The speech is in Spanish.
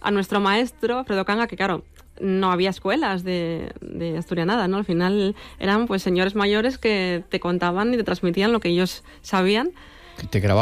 a nuestro maestro, Alfredo Canga, que claro, no había escuelas de asturianada, ¿no? Al final eran pues señores mayores que te contaban y te transmitían lo que ellos sabían. Te grababa